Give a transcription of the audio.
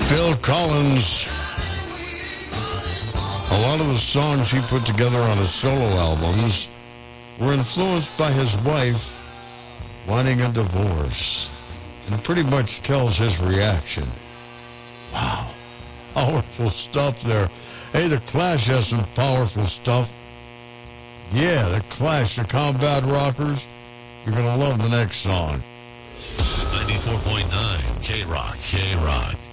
Phil Collins. A lot of the songs he put together on his solo albums were influenced by his wife wanting a divorce, and pretty much tells his reaction. Wow. Powerful stuff there. Hey, the Clash has some powerful stuff. Yeah, the Clash, the Combat Rockers. You're going to love the next song. 94.9 K-Rock, K-Rock.